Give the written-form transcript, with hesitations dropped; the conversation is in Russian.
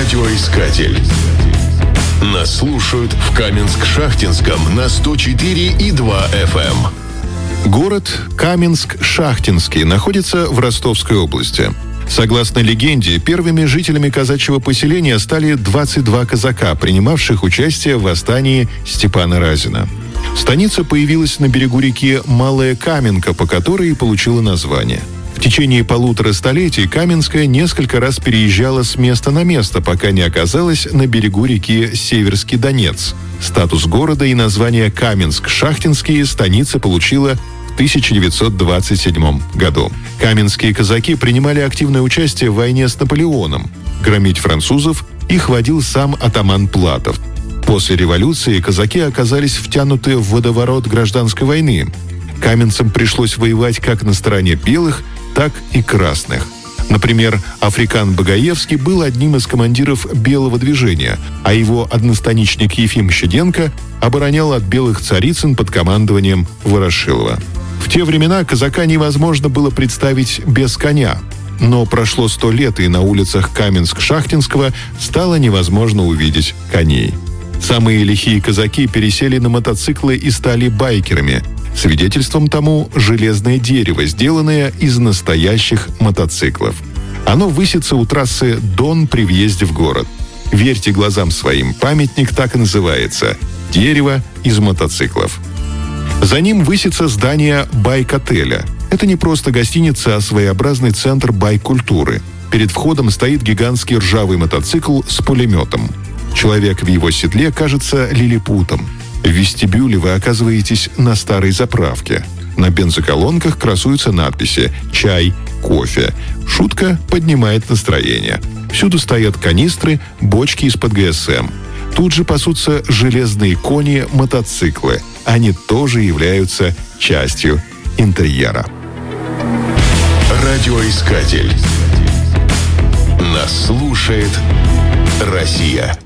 Радиоискатель. Нас слушают в Каменск-Шахтинском на 104,2 FM. Город Каменск-Шахтинский находится в Ростовской области. Согласно легенде, первыми жителями казачьего поселения стали 22 казака, принимавших участие в восстании Степана Разина. Станица появилась на берегу реки Малая Каменка, по которой и получила название. В течение 1,5 столетий Каменская несколько раз переезжала с места на место, пока не оказалась на берегу реки Северский Донец. Статус города и название Каменск-Шахтинский станица получила в 1927 году. Каменские казаки принимали активное участие в войне с Наполеоном. Громить французов их водил сам атаман Платов. После революции казаки оказались втянуты в водоворот гражданской войны. Каменцам пришлось воевать как на стороне белых, так и красных. Например, Африкан Багаевский был одним из командиров белого движения, а его одностаничник Ефим Щеденко оборонял от белых Царицын под командованием Ворошилова. В те времена казака невозможно было представить без коня. Но прошло 100 лет, и на улицах Каменск-Шахтинского стало невозможно увидеть коней. Самые лихие казаки пересели на мотоциклы и стали байкерами. Свидетельством тому железное дерево, сделанное из настоящих мотоциклов. Оно высится у трассы Дон при въезде в город. Верьте глазам своим, памятник так и называется – «Дерево из мотоциклов». За ним высится здание байк-отеля. Это не просто гостиница, а своеобразный центр байк-культуры. Перед входом стоит гигантский ржавый мотоцикл с пулеметом. Человек в его седле кажется лилипутом. В вестибюле вы оказываетесь на старой заправке. На бензоколонках красуются надписи «Чай», «Кофе». Шутка поднимает настроение. Всюду стоят канистры, бочки из-под ГСМ. Тут же пасутся железные кони-мотоциклы. Они тоже являются частью интерьера. Радиоискатель. Нас слушает Россия.